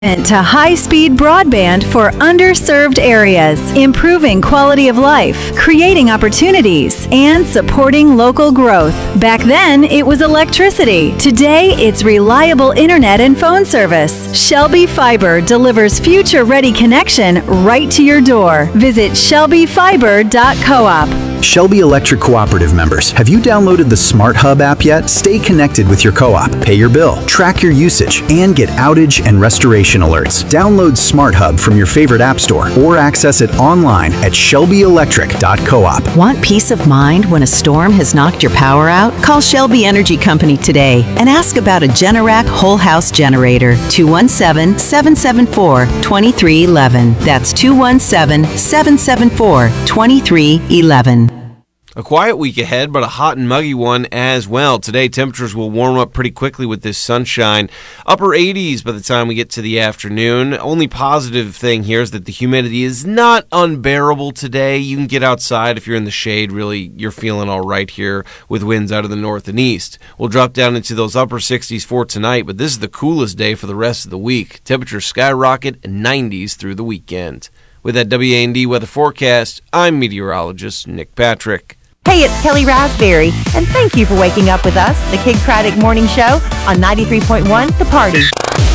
To high-speed broadband for underserved areas, improving quality of life, creating opportunities, and supporting local growth. Back then, it was electricity. Today, it's reliable internet and phone service. Shelby Fiber delivers future-ready connection right to your door. Visit shelbyfiber.coop. Shelby Electric Cooperative members, have you downloaded the Smart Hub app yet? Stay connected with your co-op, pay your bill, track your usage, and get outage and restoration alerts. Download Smart Hub from your favorite app store or access it online at shelbyelectric.coop. Want peace of mind when a storm has knocked your power out? Call Shelby Energy Company today and ask about a Generac whole house generator. 217-774-2311. That's 217-774-2311. A quiet week ahead, but a hot and muggy one as well. Today, temperatures will warm up pretty quickly with this sunshine. Upper 80s by the time we get to the afternoon. Only positive thing here is that the humidity is not unbearable today. You can get outside if you're in the shade. Really, you're feeling all right here with winds out of the north and east. We'll drop down into those upper 60s for tonight, but this is the coolest day for the rest of the week. Temperatures skyrocket and 90s through the weekend. With that WA&D weather forecast, I'm meteorologist Nick Patrick. Hey, it's Kelly Raspberry, and thank you for waking up with us, the Kid Craddock Morning Show on 93.1 The Party.